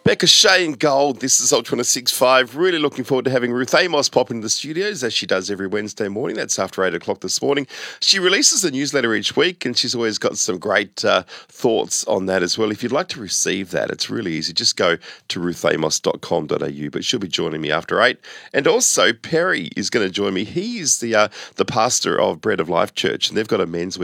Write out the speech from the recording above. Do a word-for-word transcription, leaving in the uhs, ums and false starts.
Becca Shane Gold, this is Ultra one oh six point five. Really looking forward to having Ruth Amos pop into the studios as she does every Wednesday morning. That's after eight o'clock this morning. She releases a newsletter each week and she's always got some great uh, thoughts on that as well. If you'd like to receive that, it's really easy. Just go to ruth amos dot com dot a u, but she'll be joining me after eight. And also Perry is going to join me. He is the, uh, the pastor of Bread of Life Church and they've got a men's